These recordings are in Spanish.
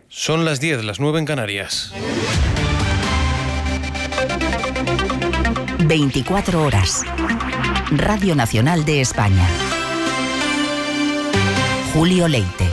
Son las 10, las 9 en Canarias. 24 horas. Radio Nacional de España. Julio Leite.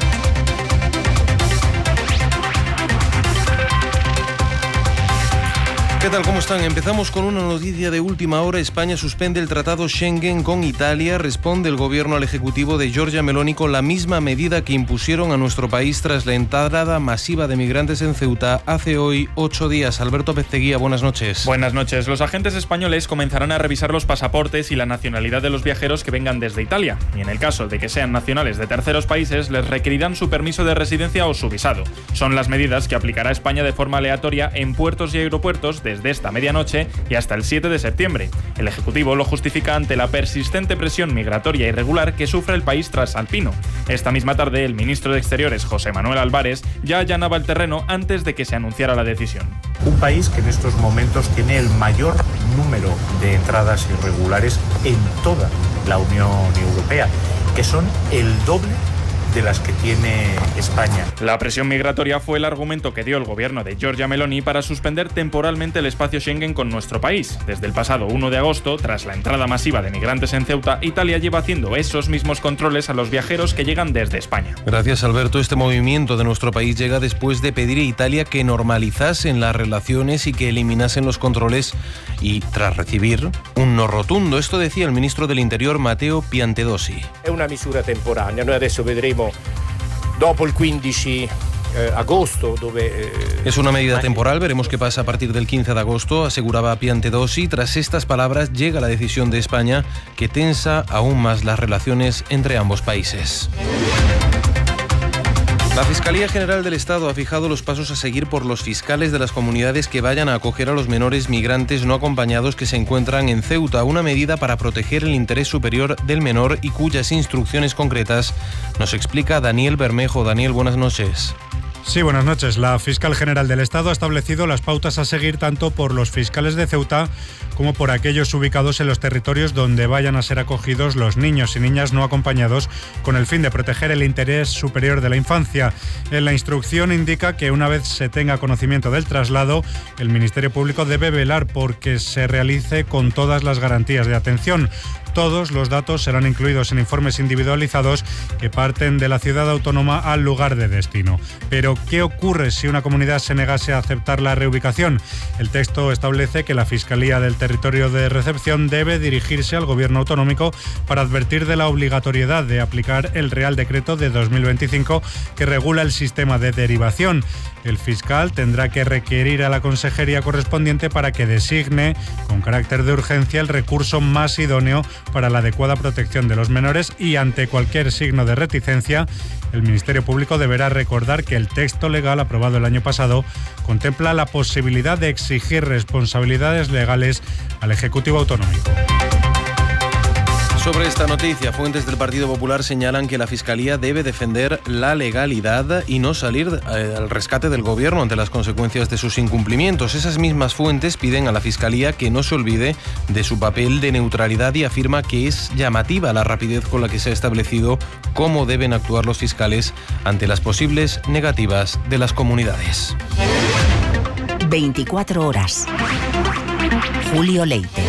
¿Qué tal? ¿Cómo están? Empezamos con una noticia de última hora. España suspende el tratado Schengen con Italia. Responde el gobierno al ejecutivo de Giorgia Meloni con la misma medida que impusieron a nuestro país tras la entrada masiva de migrantes en Ceuta hace hoy 8 días. Alberto Pezzeguía, buenas noches. Buenas noches. Los agentes españoles comenzarán a revisar los pasaportes y la nacionalidad de los viajeros que vengan desde Italia. Y en el caso de que sean nacionales de terceros países, les requerirán su permiso de residencia o su visado. Son las medidas que aplicará España de forma aleatoria en puertos y aeropuertos desde esta medianoche y hasta el 7 de septiembre. El Ejecutivo lo justifica ante la persistente presión migratoria irregular que sufre el país transalpino. Esta misma tarde, el ministro de Exteriores, José Manuel Álvarez, ya allanaba el terreno antes de que se anunciara la decisión. Un país que en estos momentos tiene el mayor número de entradas irregulares en toda la Unión Europea, que son el doble de las que tiene España. La presión migratoria fue el argumento que dio el gobierno de Giorgia Meloni para suspender temporalmente el espacio Schengen con nuestro país. Desde el pasado 1 de agosto, tras la entrada masiva de migrantes en Ceuta, Italia lleva haciendo esos mismos controles a los viajeros que llegan desde España. Gracias, Alberto. Este movimiento de nuestro país llega después de pedir a Italia que normalizasen las relaciones y que eliminasen los controles y tras recibir un no rotundo. Esto decía el ministro del Interior, Matteo Piantedosi. È una misura temporanea. Noi adesso vedremo dopo il 15 agosto, dove es una medida temporal, veremos qué pasa a partir del 15 de agosto, aseguraba Piantedosi. Tras estas palabras llega la decisión de España que tensa aún más las relaciones entre ambos países. La Fiscalía General del Estado ha fijado los pasos a seguir por los fiscales de las comunidades que vayan a acoger a los menores migrantes no acompañados que se encuentran en Ceuta, una medida para proteger el interés superior del menor y cuyas instrucciones concretas nos explica Daniel Bermejo. Daniel, buenas noches. Sí, buenas noches. La Fiscal General del Estado ha establecido las pautas a seguir tanto por los fiscales de Ceuta como por aquellos ubicados en los territorios donde vayan a ser acogidos los niños y niñas no acompañados con el fin de proteger el interés superior de la infancia. En la instrucción indica que una vez se tenga conocimiento del traslado, el Ministerio Público debe velar porque se realice con todas las garantías de atención. Todos los datos serán incluidos en informes individualizados que parten de la ciudad autónoma al lugar de destino. Pero, ¿qué ocurre si una comunidad se negase a aceptar la reubicación? El texto establece que la Fiscalía del Territorio de Recepción debe dirigirse al Gobierno autonómico para advertir de la obligatoriedad de aplicar el Real Decreto de 2025 que regula el sistema de derivación. El fiscal tendrá que requerir a la consejería correspondiente para que designe, con carácter de urgencia, el recurso más idóneo para la adecuada protección de los menores y, ante cualquier signo de reticencia, el Ministerio Público deberá recordar que el texto legal aprobado el año pasado contempla la posibilidad de exigir responsabilidades legales al Ejecutivo Autonómico. Sobre esta noticia, fuentes del Partido Popular señalan que la Fiscalía debe defender la legalidad y no salir al rescate del Gobierno ante las consecuencias de sus incumplimientos. Esas mismas fuentes piden a la Fiscalía que no se olvide de su papel de neutralidad y afirma que es llamativa la rapidez con la que se ha establecido cómo deben actuar los fiscales ante las posibles negativas de las comunidades. 24 horas. Julio Leite.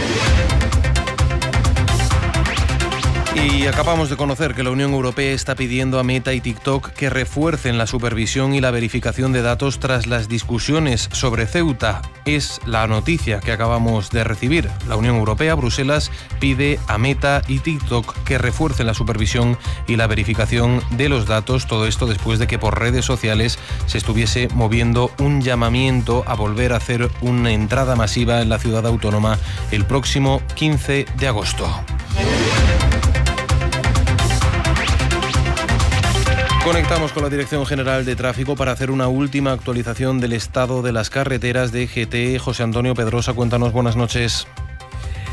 Y acabamos de conocer que la Unión Europea está pidiendo a Meta y TikTok que refuercen la supervisión y la verificación de datos tras las discusiones sobre Ceuta. Es la noticia que acabamos de recibir. La Unión Europea, Bruselas, pide a Meta y TikTok que refuercen la supervisión y la verificación de los datos. Todo esto después de que por redes sociales se estuviese moviendo un llamamiento a volver a hacer una entrada masiva en la ciudad autónoma el próximo 15 de agosto. Conectamos con la Dirección General de Tráfico para hacer una última actualización del estado de las carreteras de DGT. José Antonio Pedrosa, cuéntanos, buenas noches.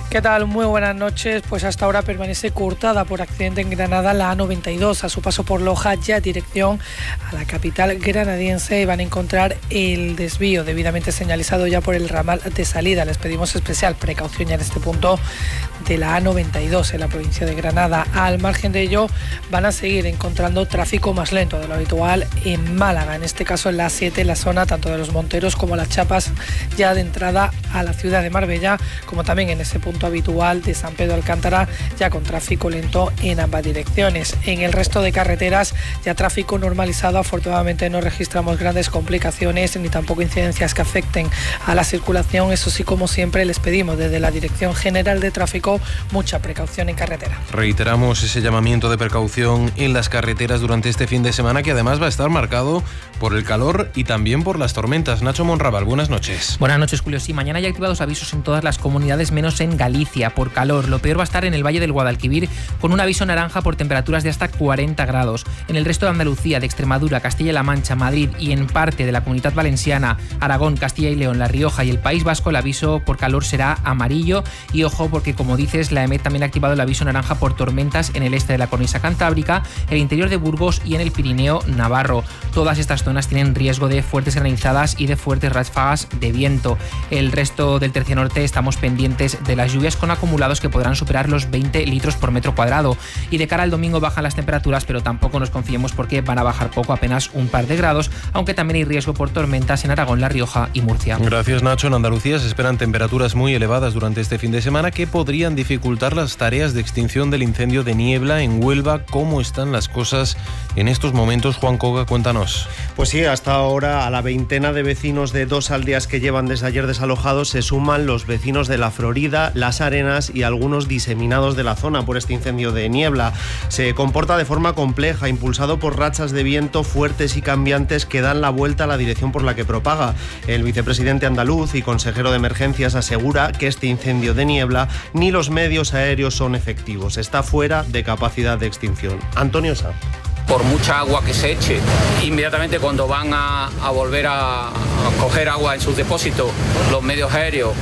¿Qué tal? Muy buenas noches. Pues hasta ahora permanece cortada por accidente en Granada la A92. A su paso por Loja, ya dirección a la capital granadiense, van a encontrar el desvío debidamente señalizado ya por el ramal de salida. Les pedimos especial precaución ya en este punto de la A92 en la provincia de Granada. Al margen de ello, van a seguir encontrando tráfico más lento de lo habitual en Málaga. En este caso en la A7, en la zona tanto de los Monteros como las Chapas, ya de entrada a la ciudad de Marbella, como también en ese punto habitual de San Pedro Alcántara, ya con tráfico lento en ambas direcciones. En el resto de carreteras, ya tráfico normalizado. Afortunadamente no registramos grandes complicaciones ni tampoco incidencias que afecten a la circulación. Eso sí, como siempre, les pedimos desde la Dirección General de Tráfico mucha precaución en carretera. Reiteramos ese llamamiento de precaución en las carreteras durante este fin de semana, que además va a estar marcado por el calor y también por las tormentas. Nacho Monraval, buenas noches. Buenas noches, Julio. Sí, mañana hay activados avisos en todas las comunidades menos en Galicia por calor. Lo peor va a estar en el Valle del Guadalquivir, con un aviso naranja por temperaturas de hasta 40 grados. En el resto de Andalucía, de Extremadura, Castilla-La Mancha, Madrid y en parte de la Comunidad Valenciana, Aragón, Castilla y León, La Rioja y el País Vasco, el aviso por calor será amarillo. Y ojo, porque como dices, la EMET también ha activado el aviso naranja por tormentas en el este de la cornisa cantábrica, el interior de Burgos y en el Pirineo navarro. Todas estas zonas tienen riesgo de fuertes granizadas y de fuertes ráfagas de viento. El resto del tercio norte estamos pendientes de las lluvias, con acumulados que podrán superar los 20 litros por metro cuadrado. Y de cara al domingo bajan las temperaturas, pero tampoco nos confiemos porque van a bajar poco, apenas un par de grados, aunque también hay riesgo por tormentas en Aragón, La Rioja y Murcia. Gracias, Nacho. En Andalucía se esperan temperaturas muy elevadas durante este fin de semana que podrían dificultar las tareas de extinción del incendio de Niebla en Huelva. ¿Cómo están las cosas en estos momentos? Juan Coga, cuéntanos. Pues sí, hasta ahora a la veintena de vecinos de 2 aldeas que llevan desde ayer desalojados se suman los vecinos de La Florida, Las Arenas y algunos diseminados de la zona por este incendio de Niebla. Se comporta de forma compleja, impulsado por rachas de viento fuertes y cambiantes que dan la vuelta a la dirección por la que propaga. El vicepresidente andaluz y consejero de emergencias asegura que este incendio de Niebla ni los medios aéreos son efectivos. Está fuera de capacidad de extinción. Antonio Sá. Por mucha agua que se eche, inmediatamente cuando van a volver a coger agua en sus depósitos, los medios aéreos,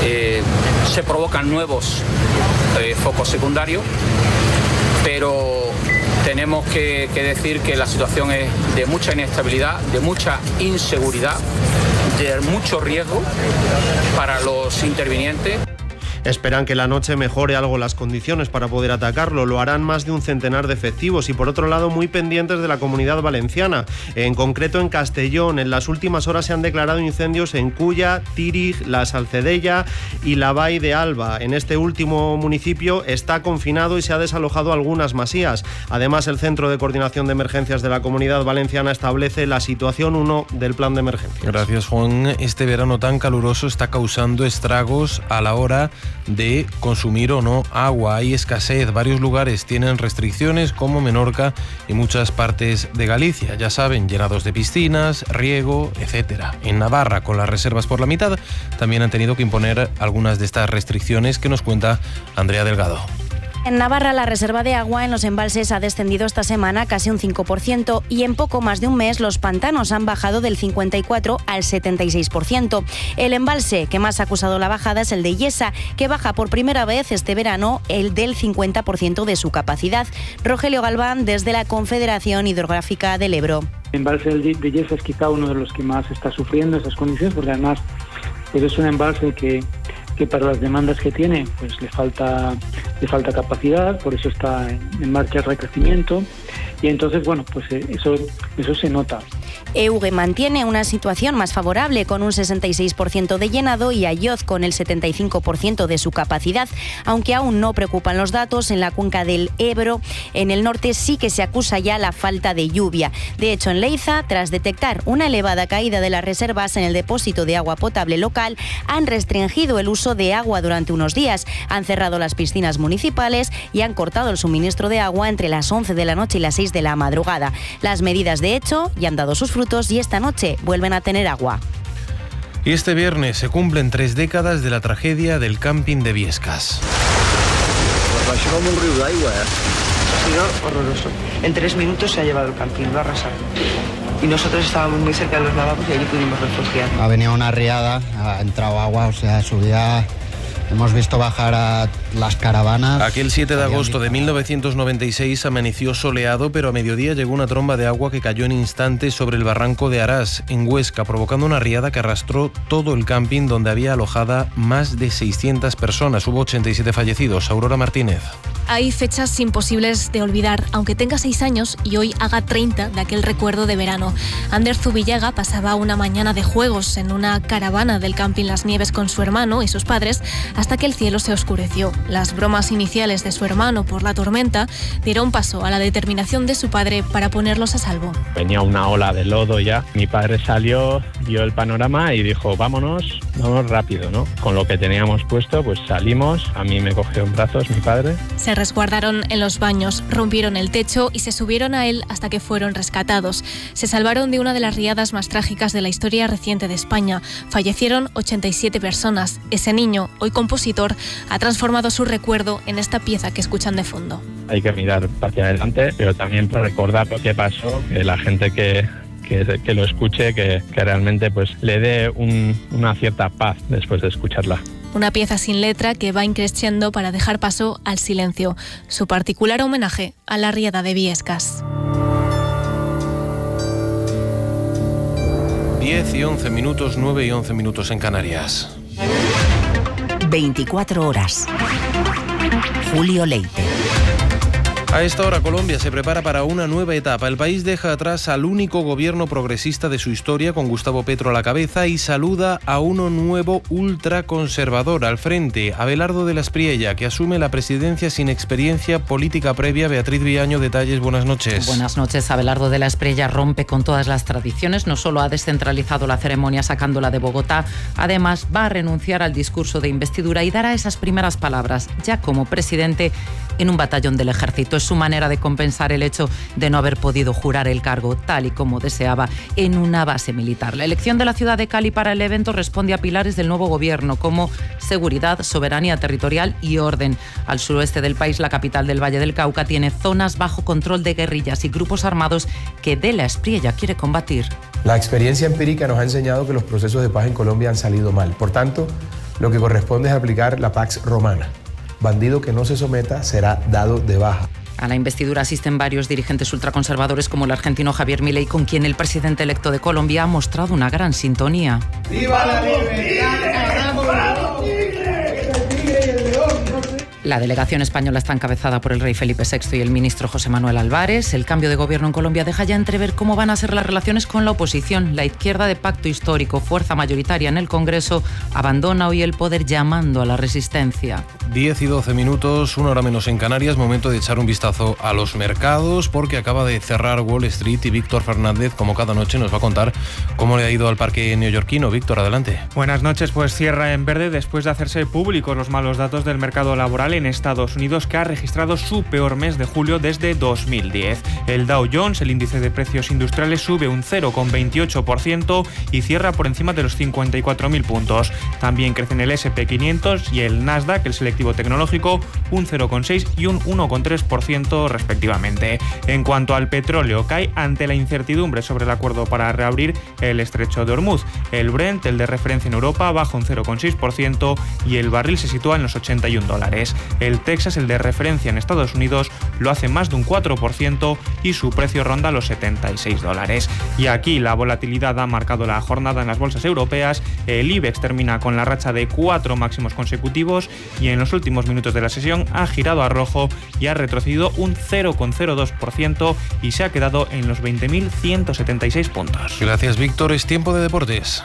se provocan nuevos focos secundarios, pero tenemos que decir que la situación es de mucha inestabilidad, de mucha inseguridad, de mucho riesgo para los intervinientes. Esperan que la noche mejore algo las condiciones para poder atacarlo. Lo harán más de un centenar de efectivos y, por otro lado, muy pendientes de la Comunidad Valenciana. En concreto, en Castellón, en las últimas horas se han declarado incendios en Culla, Tírig, La Salcedella y la Vall de Alba. En este último municipio está confinado y se ha desalojado algunas masías. Además, el Centro de Coordinación de Emergencias de la Comunidad Valenciana establece la situación 1 del plan de emergencia. Gracias, Juan. Este verano tan caluroso está causando estragos a la hora de consumir o no agua. Hay escasez, varios lugares tienen restricciones como Menorca y muchas partes de Galicia, ya saben, llenados de piscinas, riego, etcétera. En Navarra, con las reservas por la mitad, también han tenido que imponer algunas de estas restricciones que nos cuenta Andrea Delgado. En Navarra, la reserva de agua en los embalses ha descendido esta semana casi un 5% y en poco más de un mes los pantanos han bajado del 54% al 76%. El embalse que más ha acusado la bajada es el de Yesa, que baja por primera vez este verano el del 50% de su capacidad. Rogelio Galván, desde la Confederación Hidrográfica del Ebro. El embalse de Yesa es quizá uno de los que más está sufriendo esas condiciones, porque además pues es un embalse que para las demandas que tiene pues le falta capacidad, por eso está en marcha el recrecimiento y entonces bueno, pues eso se nota. EUGE mantiene una situación más favorable con un 66% de llenado y Ayoz con el 75% de su capacidad, aunque aún no preocupan los datos. En la cuenca del Ebro, en el norte, sí que se acusa ya la falta de lluvia. De hecho, en Leiza, tras detectar una elevada caída de las reservas en el depósito de agua potable local, han restringido el uso de agua durante unos días, han cerrado las piscinas municipales y han cortado el suministro de agua entre las 11 de la noche y las 6 de la madrugada. Las medidas, de hecho, ya han dado sus frutos y esta noche vuelven a tener agua. Y este viernes se cumplen 3 décadas de la tragedia del camping de Viescas. Pues va como un río d'aigua, Ha sido horroroso. En 3 minutos se ha llevado el camping, lo ha arrasado. Y nosotros estábamos muy cerca de los lavabos y allí pudimos refugiar. Ha venido una riada, ha entrado agua, o sea, subía Hemos visto bajar a las caravanas. Aquel 7 de agosto de 1996 amaneció soleado, pero a mediodía llegó una tromba de agua que cayó en instantes sobre el barranco de Arás, en Huesca, provocando una riada que arrastró todo el camping donde había alojada más de 600 personas. Hubo 87 fallecidos. Aurora Martínez. Hay fechas imposibles de olvidar, aunque tenga 6 años y hoy haga 30 de aquel recuerdo de verano. Ander Zubillaga pasaba una mañana de juegos en una caravana del camping Las Nieves con su hermano y sus padres hasta que el cielo se oscureció. Las bromas iniciales de su hermano por la tormenta dieron paso a la determinación de su padre para ponerlos a salvo. Venía una ola de lodo ya. Mi padre salió, vio el panorama y dijo, vámonos rápido, ¿no? Con lo que teníamos puesto, pues salimos. A mí me cogió en brazos mi padre. Se resguardaron en los baños, rompieron el techo y se subieron a él hasta que fueron rescatados. Se salvaron de una de las riadas más trágicas de la historia reciente de España. Fallecieron 87 personas. Ese niño, hoy compositor, ha transformado su recuerdo en esta pieza que escuchan de fondo. Hay que mirar hacia adelante, pero también para recordar lo que pasó, que la gente que lo escuche, que realmente pues le dé una cierta paz después de escucharla. Una pieza sin letra que va increciendo para dejar paso al silencio. Su particular homenaje a la riada de Viescas. 10 y 11 minutos, 9 y 11 minutos en Canarias. 24 horas. Julio Leite. A esta hora Colombia se prepara para una nueva etapa. El país deja atrás al único gobierno progresista de su historia, con Gustavo Petro a la cabeza, y saluda a uno nuevo ultraconservador al frente, Abelardo de la Espriella, que asume la presidencia sin experiencia política previa. Beatriz Villaño, detalles, buenas noches. Buenas noches. Abelardo de la Espriella rompe con todas las tradiciones. No solo ha descentralizado la ceremonia sacándola de Bogotá, además va a renunciar al discurso de investidura y dará esas primeras palabras, ya como presidente, en un batallón del ejército. Es su manera de compensar el hecho de no haber podido jurar el cargo tal y como deseaba en una base militar. La elección de la ciudad de Cali para el evento responde a pilares del nuevo gobierno como seguridad, soberanía territorial y orden. Al suroeste del país, la capital del Valle del Cauca tiene zonas bajo control de guerrillas y grupos armados que de la Espriella quiere combatir. La experiencia empírica nos ha enseñado que los procesos de paz en Colombia han salido mal. Por tanto, lo que corresponde es aplicar la Pax Romana. Bandido que no se someta será dado de baja. A la investidura asisten varios dirigentes ultraconservadores como el argentino Javier Milei, con quien el presidente electo de Colombia ha mostrado una gran sintonía. ¡Viva la libertad! La delegación española está encabezada por el rey Felipe VI y el ministro José Manuel Álvarez. El cambio de gobierno en Colombia deja ya entrever cómo van a ser las relaciones con la oposición. La izquierda, de pacto histórico, fuerza mayoritaria en el Congreso, abandona hoy el poder llamando a la resistencia. 10 y 12 minutos, una hora menos en Canarias. Momento de echar un vistazo a los mercados, porque acaba de cerrar Wall Street y Víctor Fernández, como cada noche, nos va a contar cómo le ha ido al parque neoyorquino. Víctor, adelante. Buenas noches. Pues cierra en verde después de hacerse públicos los malos datos del mercado laboral en Estados Unidos, que ha registrado su peor mes de julio desde 2010. El Dow Jones, el índice de precios industriales, sube un 0,28% y cierra por encima de los 54.000 puntos. También crecen el S&P 500 y el Nasdaq, el selectivo tecnológico, un 0,6% y un 1,3% respectivamente. En cuanto al petróleo, cae ante la incertidumbre sobre el acuerdo para reabrir el estrecho de Hormuz. El Brent, el de referencia en Europa, baja un 0,6% y el barril se sitúa en los $81. El Texas, el de referencia en Estados Unidos, lo hace más de un 4% y su precio ronda los $76. Y aquí la volatilidad ha marcado la jornada en las bolsas europeas. El IBEX termina con la racha de 4 máximos consecutivos y en los últimos minutos de la sesión ha girado a rojo y ha retrocedido un 0,02% y se ha quedado en los 20.176 puntos. Gracias, Víctor. Es tiempo de deportes.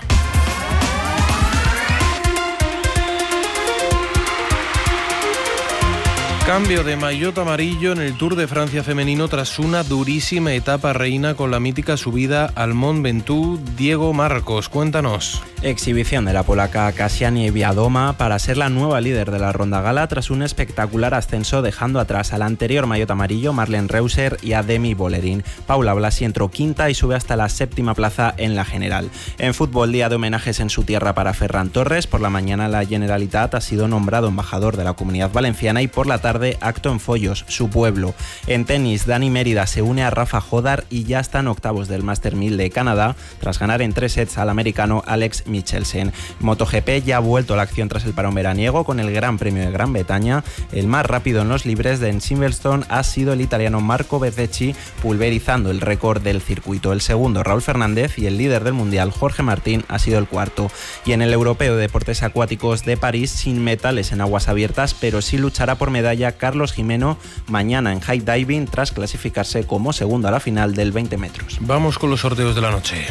Cambio de maillot amarillo en el Tour de Francia femenino tras una durísima etapa reina con la mítica subida al Mont Ventoux. Diego Marcos, cuéntanos. Exhibición de la polaca Kasia Niewiadoma para ser la nueva líder de la Ronda Gala tras un espectacular ascenso, dejando atrás al anterior maillot amarillo Marlene Reusser y a Demi Vollering. Paula Blasi entró quinta y sube hasta la 7ª plaza en la general. En fútbol, día de homenajes en su tierra para Ferran Torres. Por la mañana la Generalitat ha sido nombrado embajador de la Comunidad Valenciana y por la tarde tarde acto en Follos, su pueblo. En tenis, Dani Mérida se une a Rafa Jodar y ya está en octavos del Master 1000 de Canadá tras ganar en 3 sets al americano Alex Michelsen. MotoGP ya ha vuelto a la acción tras el parón veraniego con el Gran Premio de Gran Bretaña. El más rápido en los libres de Silverstone ha sido el italiano Marco Bezzecchi, pulverizando el récord del circuito. El segundo, Raúl Fernández, y el líder del mundial, Jorge Martín, ha sido el cuarto. Y en el Europeo de Deportes Acuáticos de París, sin metales en aguas abiertas, pero sí luchará por medalla Carlos Jimeno mañana en high diving tras clasificarse como segundo a la final del 20 metros. Vamos con los sorteos de la noche.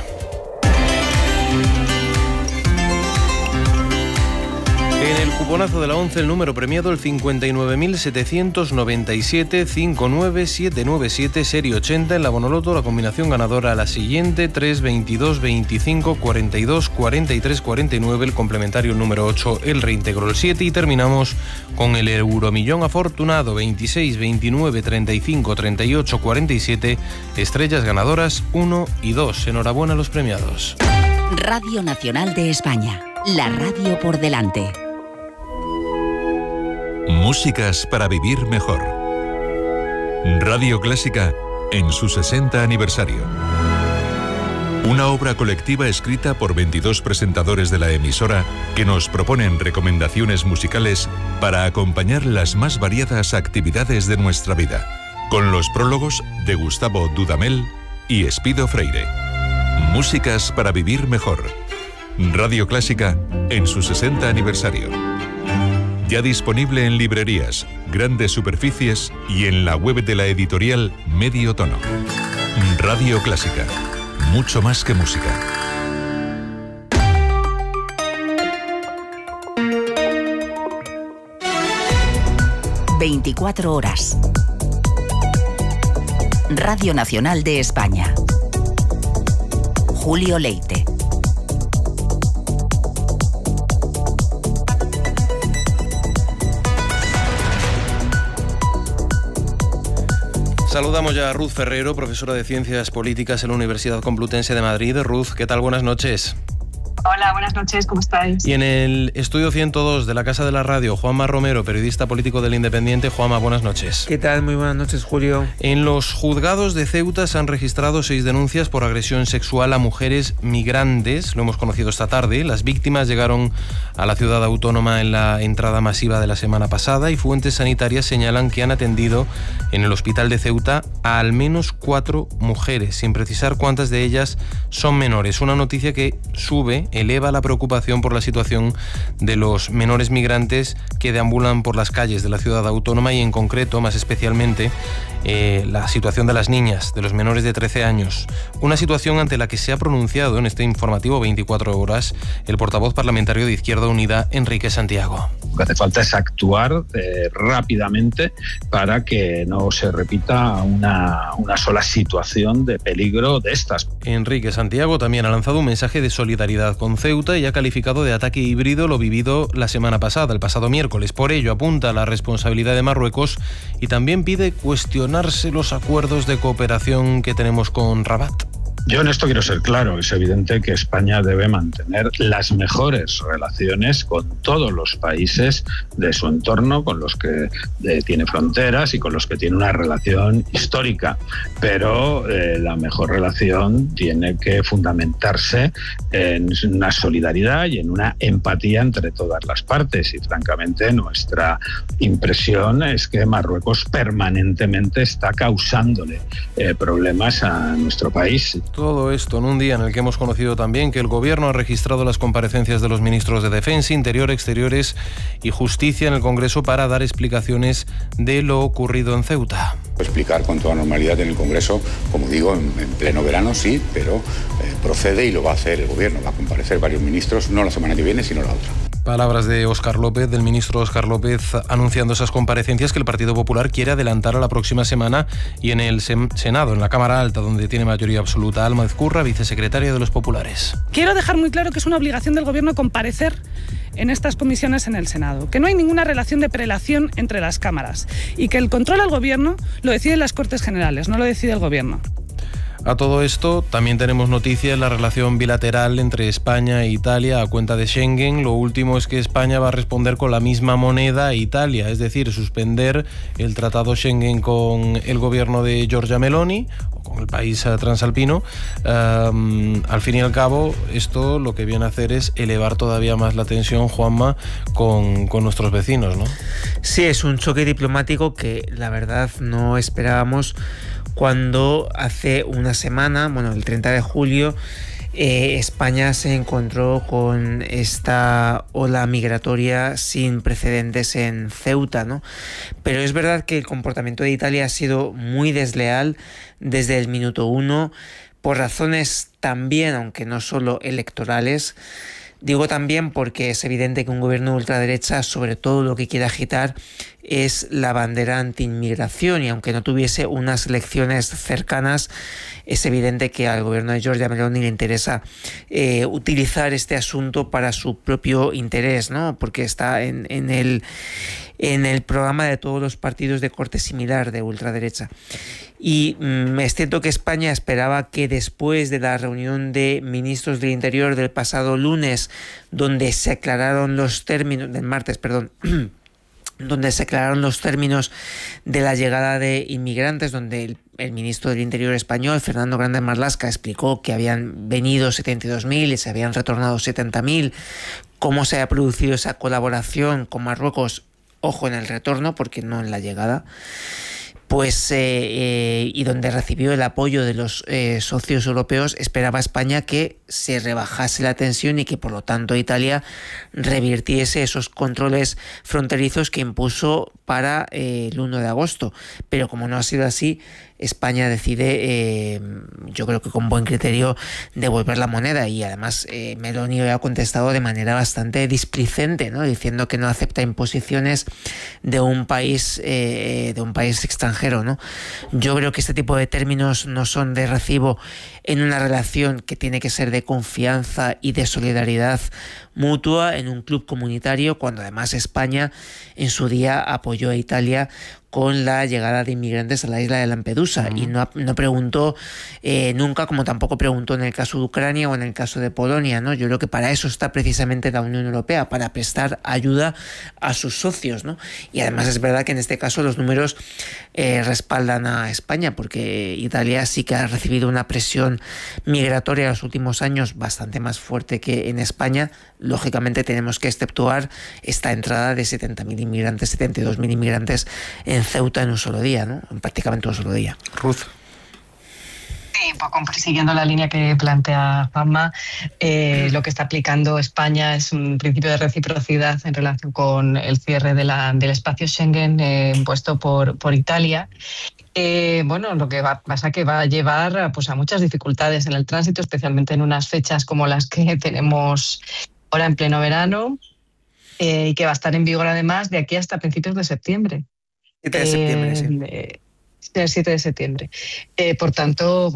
En el cuponazo de la 11, el número premiado, el 59.797-59797, serie 80. En la Bonoloto, la combinación ganadora la siguiente: 3, 22, 25, 42, 43, 49. El complementario, el número 8, el reintegro, el 7. Y terminamos con el Euromillón afortunado: 26, 29, 35, 38, 47. Estrellas ganadoras 1 y 2. Enhorabuena a los premiados. Radio Nacional de España. La radio por delante. Músicas para vivir mejor. Radio Clásica en su 60 aniversario. Una obra colectiva escrita por 22 presentadores de la emisora que nos proponen recomendaciones musicales para acompañar las más variadas actividades de nuestra vida, con los prólogos de Gustavo Dudamel y Espido Freire. Músicas para vivir mejor. Radio Clásica en su 60 aniversario. Ya disponible en librerías, grandes superficies y en la web de la editorial Medio Tono. Radio Clásica. Mucho más que música. ...24 horas. Radio Nacional de España. Julio Leite. Saludamos ya a Ruth Ferrero, profesora de Ciencias Políticas en la Universidad Complutense de Madrid. Ruth, ¿qué tal? Buenas noches. Hola, buenas noches, ¿cómo estáis? Y en el estudio 102 de la Casa de la Radio, Juanma Romero, periodista político del Independiente. Juanma, buenas noches. ¿Qué tal? Muy buenas noches, Julio. En los juzgados de Ceuta se han registrado 6 denuncias por agresión sexual a mujeres migrantes. Lo hemos conocido esta tarde. Las víctimas llegaron a la ciudad autónoma en la entrada masiva de la semana pasada y fuentes sanitarias señalan que han atendido en el hospital de Ceuta a al menos 4 mujeres, sin precisar cuántas de ellas son menores. Una noticia que eleva la preocupación por la situación de los menores migrantes que deambulan por las calles de la ciudad autónoma y en concreto, más especialmente, la situación de las niñas, de los menores de 13 años. Una situación ante la que se ha pronunciado en este informativo 24 horas el portavoz parlamentario de Izquierda Unida, Enrique Santiago. Lo que hace falta es actuar rápidamente para que no se repita una sola situación de peligro de estas. Enrique Santiago también ha lanzado un mensaje de solidaridad con Ceuta y ha calificado de ataque híbrido lo vivido la semana pasada, el pasado miércoles. Por ello apunta a la responsabilidad de Marruecos y también pide cuestionarse los acuerdos de cooperación que tenemos con Rabat. Yo en esto quiero ser claro, es evidente que España debe mantener las mejores relaciones con todos los países de su entorno, con los que tiene fronteras y con los que tiene una relación histórica, pero la mejor relación tiene que fundamentarse en una solidaridad y en una empatía entre todas las partes y francamente nuestra impresión es que Marruecos permanentemente está causándole problemas a nuestro país. Todo esto en un día en el que hemos conocido también que el Gobierno ha registrado las comparecencias de los ministros de Defensa, Interior, Exteriores y Justicia en el Congreso para dar explicaciones de lo ocurrido en Ceuta. Explicar con toda normalidad en el Congreso, como digo, en pleno verano sí, pero procede y lo va a hacer el Gobierno. Va a comparecer varios ministros, no la semana que viene, sino la otra. Palabras de Óscar López, del ministro Óscar López, anunciando esas comparecencias que el Partido Popular quiere adelantar a la próxima semana y en el Senado, en la Cámara Alta, donde tiene mayoría absoluta. Alma Ezcurra, vicesecretaria de los Populares. Quiero dejar muy claro que es una obligación del Gobierno comparecer en estas comisiones en el Senado, que no hay ninguna relación de prelación entre las cámaras y que el control al Gobierno lo deciden las Cortes Generales, no lo decide el Gobierno. A todo esto, también tenemos noticias en la relación bilateral entre España e Italia a cuenta de Schengen. Lo último es que España va a responder con la misma moneda a Italia, es decir, suspender el tratado Schengen con el gobierno de Giorgia Meloni, o con el país transalpino. Al fin y al cabo, esto lo que viene a hacer es elevar todavía más la tensión, Juanma, con nuestros vecinos, ¿no? Sí, es un choque diplomático que la verdad no esperábamos cuando hace una semana, el 30 de julio, España se encontró con esta ola migratoria sin precedentes en Ceuta, ¿no? Pero es verdad que el comportamiento de Italia ha sido muy desleal desde el minuto 1, por razones también, aunque no solo electorales. Digo también porque es evidente que un gobierno de ultraderecha, sobre todo lo que quiere agitar es la bandera anti-inmigración, y aunque no tuviese unas elecciones cercanas, es evidente que al gobierno de Giorgia Meloni le interesa utilizar este asunto para su propio interés, ¿no? Porque está en el programa de todos los partidos de corte similar de ultraderecha. Y es cierto que España esperaba que después de la reunión de ministros del Interior del pasado lunes, donde se aclararon los términos, del martes, perdón, donde se aclararon los términos de la llegada de inmigrantes, donde el ministro del Interior español, Fernando Grande Marlaska, explicó que habían venido 72.000 y se habían retornado 70.000, cómo se ha producido esa colaboración con Marruecos, ojo en el retorno, porque no en la llegada, pues y donde recibió el apoyo de los socios europeos, esperaba España que se rebajase la tensión y que por lo tanto Italia revirtiese esos controles fronterizos que impuso para el 1 de agosto. Pero como no ha sido así, España decide, yo creo que con buen criterio, devolver la moneda, y además Meloni ha contestado de manera bastante displicente, ¿no? Diciendo que no acepta imposiciones de un país extranjero, ¿no? Yo creo que este tipo de términos no son de recibo en una relación que tiene que ser de confianza y de solidaridad mutua en un club comunitario, cuando además España en su día apoyó a Italia con la llegada de inmigrantes a la isla de Lampedusa, y no preguntó nunca, como tampoco preguntó en el caso de Ucrania o en el caso de Polonia, ¿no? Yo creo que para eso está precisamente la Unión Europea, para prestar ayuda a sus socios, ¿no? Y además es verdad que en este caso los números respaldan a España, porque Italia sí que ha recibido una presión migratoria en los últimos años bastante más fuerte que en España. Lógicamente tenemos que exceptuar esta entrada de 70.000 inmigrantes, 72.000 inmigrantes en Ceuta en un solo día, ¿no? En prácticamente un solo día. Ruth. Sí, un poco siguiendo la línea que plantea Juanma, lo que está aplicando España es un principio de reciprocidad en relación con el cierre del espacio Schengen impuesto por Italia. Lo que pasa que va a llevar a muchas dificultades en el tránsito, especialmente en unas fechas como las que tenemos ahora en pleno verano, y que va a estar en vigor además de aquí hasta principios de septiembre. 7 de septiembre, sí. El 7 de septiembre. Por tanto,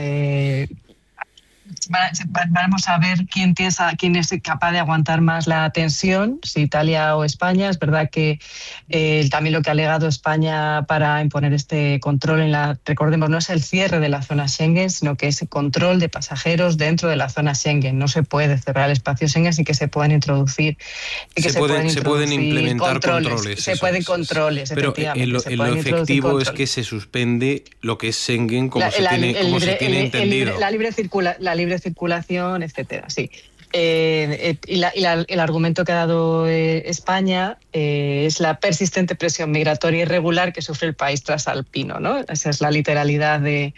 vamos a ver quién es capaz de aguantar más la tensión, si Italia o España. Es verdad que también lo que ha alegado España para imponer este control recordemos, no es el cierre de la zona Schengen, sino que es el control de pasajeros dentro de la zona Schengen. No se puede cerrar el espacio Schengen sin que se puedan introducir. Se pueden implementar controles. Se pueden controles, pero lo efectivo es que se suspende lo que es Schengen como se tiene entendido. La libre circulación, etcétera, sí. El argumento que ha dado España es la persistente presión migratoria irregular que sufre el país transalpino, ¿no? Esa es la literalidad de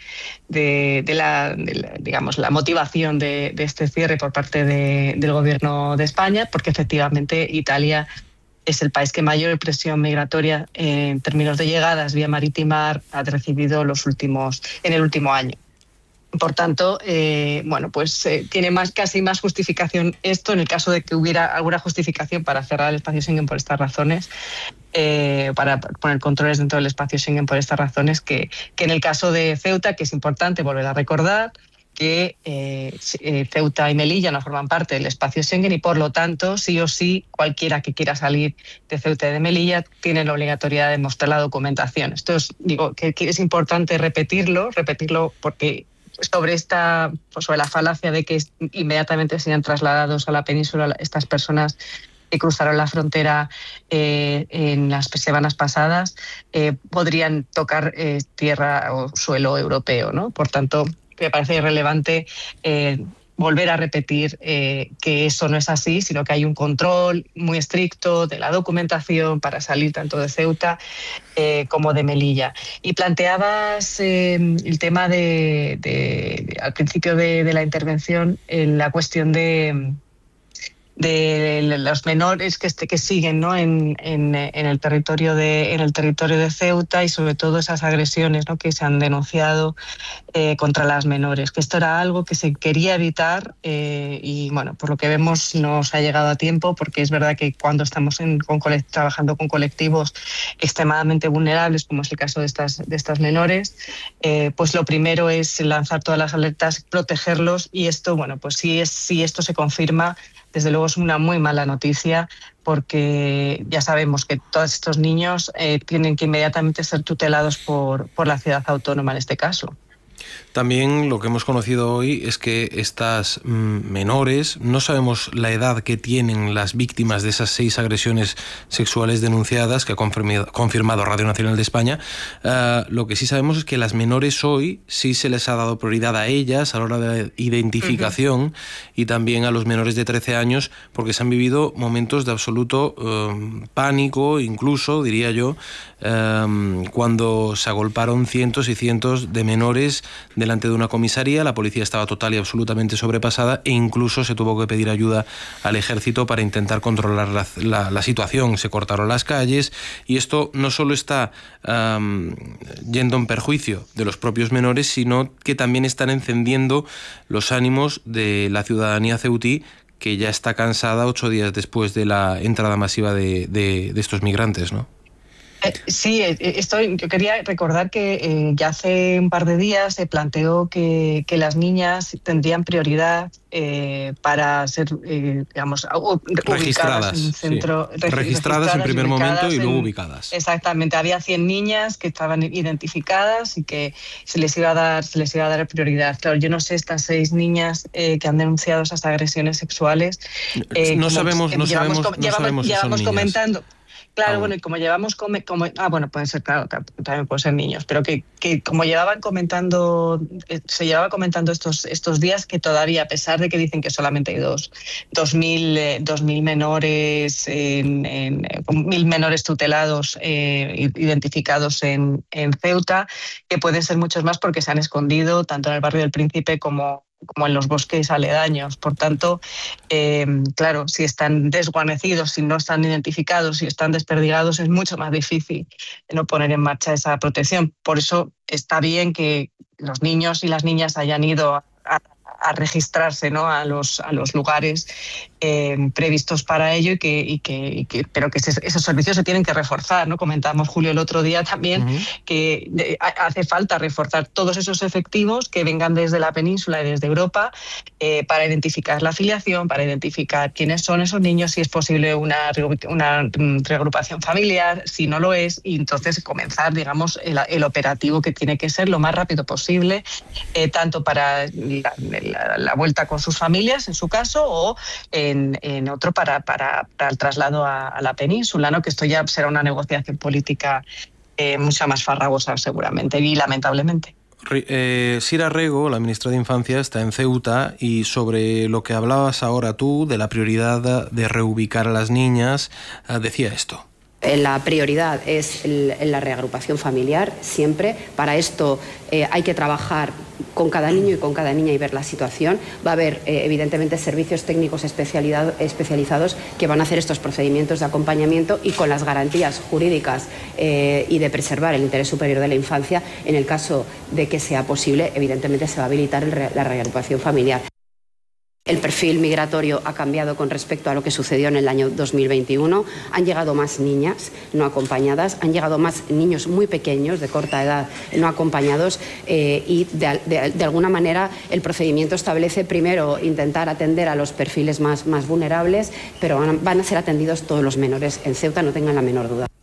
la motivación de este cierre por parte del gobierno de España, porque efectivamente Italia es el país que mayor presión migratoria en términos de llegadas vía marítima ha recibido en el último año. Por tanto, tiene casi más justificación esto, en el caso de que hubiera alguna justificación para cerrar el espacio Schengen por estas razones, para poner controles dentro del espacio Schengen por estas razones, que en el caso de Ceuta, que es importante volver a recordar que Ceuta y Melilla no forman parte del espacio Schengen, y por lo tanto, sí o sí, cualquiera que quiera salir de Ceuta y de Melilla tiene la obligatoriedad de mostrar la documentación. Esto es importante repetirlo porque sobre la falacia de que inmediatamente serían trasladados a la península estas personas que cruzaron la frontera en las semanas pasadas, podrían tocar tierra o suelo europeo, ¿no? Por tanto, me parece irrelevante volver a repetir que eso no es así, sino que hay un control muy estricto de la documentación para salir tanto de Ceuta como de Melilla. Y planteabas el tema al principio de la intervención, la cuestión de los menores que siguen, ¿no? en el territorio de Ceuta, y sobre todo esas agresiones, ¿no? que se han denunciado contra las menores, que esto era algo que se quería evitar y bueno, por lo que vemos no se ha llegado a tiempo, porque es verdad que cuando estamos trabajando con colectivos extremadamente vulnerables, como es el caso de estas menores, pues lo primero es lanzar todas las alertas, protegerlos, y esto, bueno, pues si esto se confirma, desde luego es una muy mala noticia, porque ya sabemos que todos estos niños tienen que inmediatamente ser tutelados por la ciudad autónoma en este caso. También lo que hemos conocido hoy es que estas menores, no sabemos la edad que tienen las víctimas de esas 6 agresiones sexuales denunciadas que ha confirmado Radio Nacional de España. Lo que sí sabemos es que las menores hoy sí se les ha dado prioridad a ellas a la hora de identificación, y también a los menores de 13 años, porque se han vivido momentos de absoluto pánico, incluso, diría yo, cuando se agolparon cientos y cientos de menores delante de una comisaría. La policía estaba total y absolutamente sobrepasada, e incluso se tuvo que pedir ayuda al ejército para intentar controlar la situación. Se cortaron las calles, y esto no solo está yendo en perjuicio de los propios menores, sino que también están encendiendo los ánimos de la ciudadanía ceutí, que ya está cansada 8 días después de la entrada masiva de estos migrantes, ¿no? Sí, yo quería recordar que ya hace un par de días se planteó que las niñas tendrían prioridad para ser, digamos, registradas en un centro, sí. Registradas en primer momento y luego ubicadas. Exactamente, había 100 niñas que estaban identificadas y que se les iba a dar prioridad. Claro, yo no sé, estas 6 niñas que han denunciado esas agresiones sexuales. No sabemos si son niñas. Comentando. Claro, bueno, y como llevamos bueno, pueden ser, claro, también pueden ser niños, pero que como se llevaba comentando estos días, que todavía, a pesar de que dicen que solamente hay 2.000 menores, 1.000 menores tutelados identificados en Ceuta, que pueden ser muchos más porque se han escondido tanto en el barrio del Príncipe como en los bosques aledaños. Por tanto, claro, si están desguarnecidos, si no están identificados, si están desperdigados, es mucho más difícil no poner en marcha esa protección. Por eso está bien que los niños y las niñas hayan ido a registrarse, ¿no? a los lugares previstos para ello, pero que esos servicios se tienen que reforzar, ¿no? Comentábamos, Julio, el otro día también que hace falta reforzar todos esos efectivos que vengan desde la península y desde Europa para identificar la afiliación, para identificar quiénes son esos niños, si es posible una reagrupación familiar, si no lo es, y entonces comenzar, digamos, el operativo, que tiene que ser lo más rápido posible, tanto para la vuelta con sus familias, en su caso, o en otro para el traslado a la península, ¿no? Que esto ya será una negociación política mucho más farragosa, seguramente, y lamentablemente. Sira Rego, la ministra de Infancia, está en Ceuta, y sobre lo que hablabas ahora tú, de la prioridad de reubicar a las niñas, decía esto. La prioridad es la reagrupación familiar, siempre. Para esto hay que trabajar con cada niño y con cada niña y ver la situación. Va a haber, evidentemente, servicios técnicos especializados que van a hacer estos procedimientos de acompañamiento, y con las garantías jurídicas y de preservar el interés superior de la infancia. En el caso de que sea posible, evidentemente se va a habilitar la reagrupación familiar. El perfil migratorio ha cambiado con respecto a lo que sucedió en el año 2021. Han llegado más niñas no acompañadas, han llegado más niños muy pequeños, de corta edad, no acompañados, y de alguna manera el procedimiento establece primero intentar atender a los perfiles más vulnerables, pero van a ser atendidos todos los menores en Ceuta, no tengan la menor duda.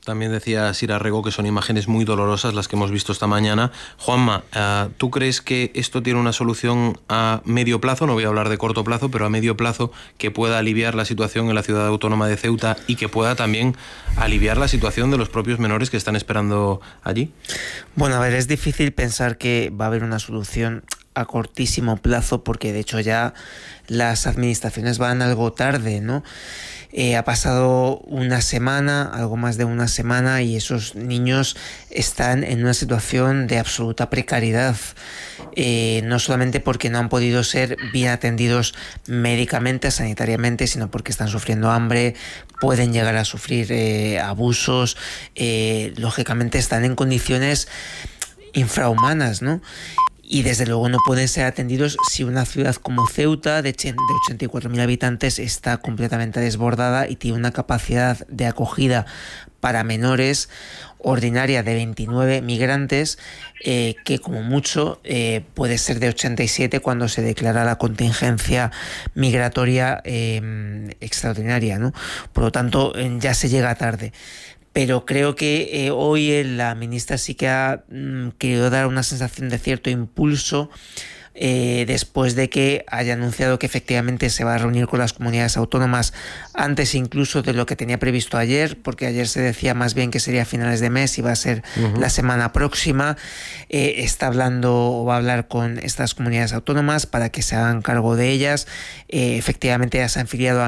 También decía Sira Rego que son imágenes muy dolorosas las que hemos visto esta mañana. Juanma, ¿tú crees que esto tiene una solución a medio plazo? No voy a hablar de corto plazo, pero a medio plazo, que pueda aliviar la situación en la ciudad autónoma de Ceuta y que pueda también aliviar la situación de los propios menores que están esperando allí. Bueno, a ver, es difícil pensar que va a haber una solución a cortísimo plazo, porque de hecho ya las administraciones van algo tarde, ¿no? Ha pasado una semana, algo más de una semana, y esos niños están en una situación de absoluta precariedad, no solamente porque no han podido ser bien atendidos médicamente, sanitariamente, sino porque están sufriendo hambre, pueden llegar a sufrir abusos, lógicamente están en condiciones infrahumanas, ¿no? Y desde luego no pueden ser atendidos si una ciudad como Ceuta, de 84.000 habitantes, está completamente desbordada y tiene una capacidad de acogida para menores ordinaria de 29 migrantes, que como mucho puede ser de 87 cuando se declara la contingencia migratoria extraordinaria, ¿no? Por lo tanto, ya se llega tarde. Pero creo que hoy la ministra sí que ha querido dar una sensación de cierto impulso, después de que haya anunciado que efectivamente se va a reunir con las comunidades autónomas antes incluso de lo que tenía previsto ayer, porque ayer se decía más bien que sería a finales de mes y va a ser la semana próxima. Está hablando o va a hablar con estas comunidades autónomas para que se hagan cargo de ellas. Efectivamente ya se han filiado a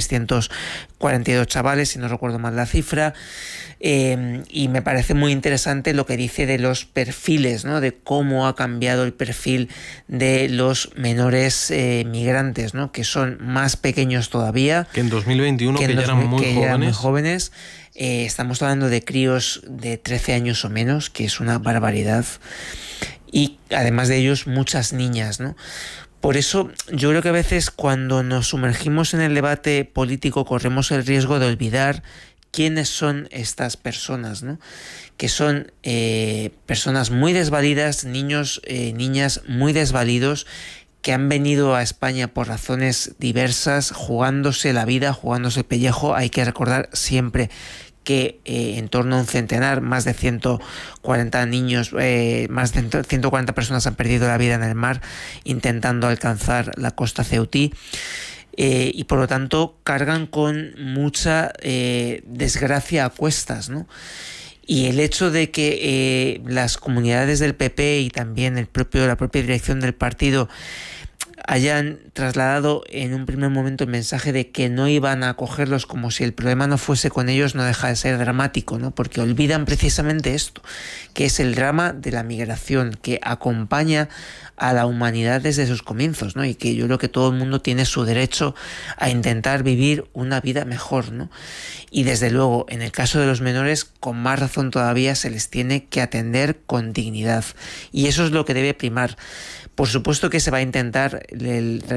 1.342 chavales, si no recuerdo mal la cifra. Y me parece muy interesante lo que dice de los perfiles, ¿no? De cómo ha cambiado el perfil de los menores migrantes, ¿no? Que son más pequeños todavía. Que en 2021 que ya eran muy jóvenes. Estamos hablando de críos de 13 años o menos, que es una barbaridad. Y además de ellos, muchas niñas, ¿no? Por eso yo creo que a veces cuando nos sumergimos en el debate político corremos el riesgo de olvidar quiénes son estas personas, ¿no? Que son personas muy desvalidas, niños, niñas muy desvalidos, que han venido a España por razones diversas, jugándose la vida, jugándose el pellejo. Hay que recordar siempre que en torno a un centenar, más de 140 niños, más de 140 personas han perdido la vida en el mar intentando alcanzar la costa ceutí. Y por lo tanto cargan con mucha desgracia a cuestas, ¿no? Y el hecho de que las comunidades del PP y también la propia dirección del partido hayan trasladado en un primer momento el mensaje de que no iban a acogerlos como si el problema no fuese con ellos, no deja de ser dramático, ¿no? Porque olvidan precisamente esto, que es el drama de la migración, que acompaña a la humanidad desde sus comienzos, ¿no? Y que yo creo que todo el mundo tiene su derecho a intentar vivir una vida mejor, ¿no? Y desde luego, en el caso de los menores, con más razón todavía se les tiene que atender con dignidad. Y eso es lo que debe primar. Por supuesto que se va a intentar